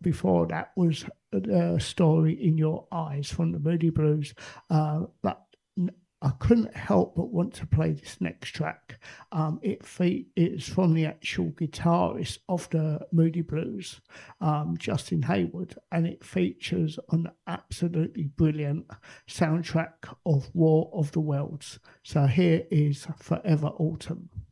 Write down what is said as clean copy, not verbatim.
before that was the Story in Your Eyes from the Moody Blues. But I couldn't help but want to play this next track. It's from the actual guitarist of the Moody Blues, Justin Hayward, and it features an absolutely brilliant soundtrack of War of the Worlds. So here is Forever Autumn.